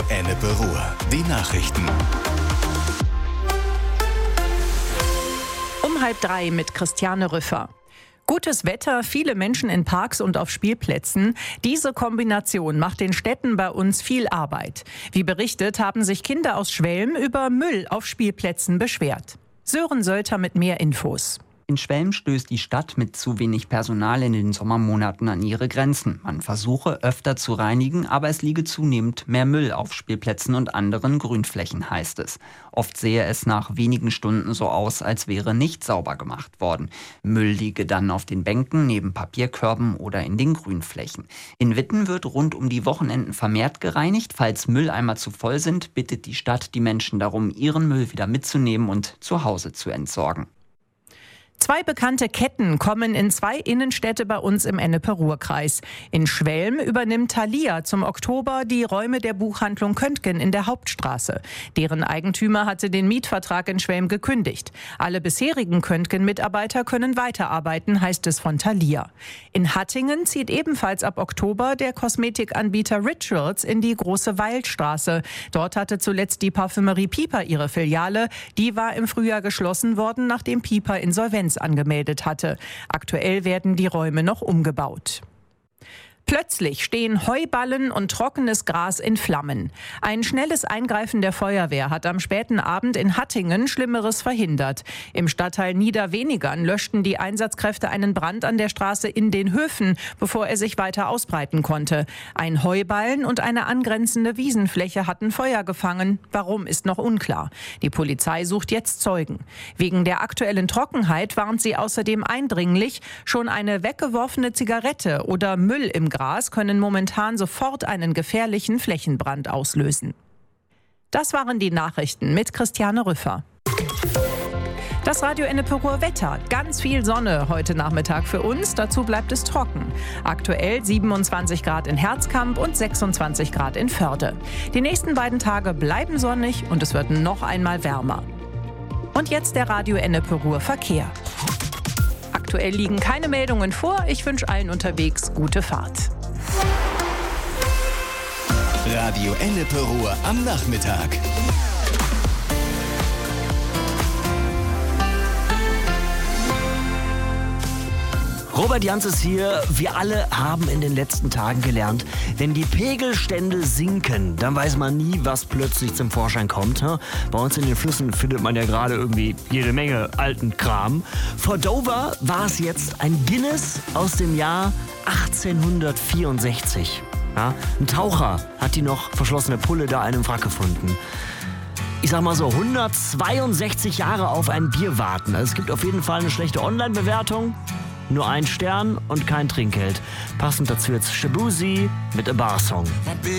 Ennepe Ruhr. Die Nachrichten. Um 2:30 mit Christiane Rüffer. Gutes Wetter, viele Menschen in Parks und auf Spielplätzen. Diese Kombination macht den Städten bei uns viel Arbeit. Wie berichtet, haben sich Kinder aus Schwelm über Müll auf Spielplätzen beschwert. Sören Sölter mit mehr Infos. In Schwelm stößt die Stadt mit zu wenig Personal in den Sommermonaten an ihre Grenzen. Man versuche öfter zu reinigen, aber es liege zunehmend mehr Müll auf Spielplätzen und anderen Grünflächen, heißt es. Oft sehe es nach wenigen Stunden so aus, als wäre nicht sauber gemacht worden. Müll liege dann auf den Bänken, neben Papierkörben oder in den Grünflächen. In Witten wird rund um die Wochenenden vermehrt gereinigt. Falls Mülleimer zu voll sind, bittet die Stadt die Menschen darum, ihren Müll wieder mitzunehmen und zu Hause zu entsorgen. 2 bekannte Ketten kommen in 2 Innenstädte bei uns im Ennepe-Ruhr-Kreis. In Schwelm übernimmt Thalia zum Oktober die Räume der Buchhandlung Köntgen in der Hauptstraße. Deren Eigentümer hatte den Mietvertrag in Schwelm gekündigt. Alle bisherigen Köntgen-Mitarbeiter können weiterarbeiten, heißt es von Thalia. In Hattingen zieht ebenfalls ab Oktober der Kosmetikanbieter Rituals in die Große Weilstraße. Dort hatte zuletzt die Parfümerie Piper ihre Filiale. Die war im Frühjahr geschlossen worden, nachdem Piper Insolvenz angemeldet hatte. Aktuell werden die Räume noch umgebaut. Plötzlich stehen Heuballen und trockenes Gras in Flammen. Ein schnelles Eingreifen der Feuerwehr hat am späten Abend in Hattingen Schlimmeres verhindert. Im Stadtteil Niederwenigern löschten die Einsatzkräfte einen Brand an der Straße in den Höfen, bevor er sich weiter ausbreiten konnte. Ein Heuballen und eine angrenzende Wiesenfläche hatten Feuer gefangen. Warum, ist noch unklar. Die Polizei sucht jetzt Zeugen. Wegen der aktuellen Trockenheit warnt sie außerdem eindringlich, schon eine weggeworfene Zigarette oder Müll im Gras können momentan sofort einen gefährlichen Flächenbrand auslösen. Das waren die Nachrichten mit Christiane Rüffer. Das Radio Ennepe Ruhr Wetter. Ganz viel Sonne heute Nachmittag für uns. Dazu bleibt es trocken. Aktuell 27 Grad in Herzkamp und 26 Grad in Förde. Die nächsten beiden Tage bleiben sonnig und es wird noch einmal wärmer. Und jetzt der Radio Ennepe Ruhr Verkehr. Aktuell liegen keine Meldungen vor. Ich wünsche allen unterwegs gute Fahrt. Radio Ennepe Ruhr am Nachmittag. Robert Jans ist hier. Wir alle haben in den letzten Tagen gelernt, wenn die Pegelstände sinken, dann weiß man nie, was plötzlich zum Vorschein kommt. Bei uns in den Flüssen findet man ja gerade irgendwie jede Menge alten Kram. Vor Dover war es jetzt ein Guinness aus dem Jahr 1864. Ja, ein Taucher hat die noch verschlossene Pulle da in einem Wrack gefunden. Ich sag mal so, 162 Jahre auf ein Bier warten. Also es gibt auf jeden Fall eine schlechte Online-Bewertung. Nur 1 Stern und kein Trinkgeld. Passend dazu jetzt Shabuzi mit A Bar Song.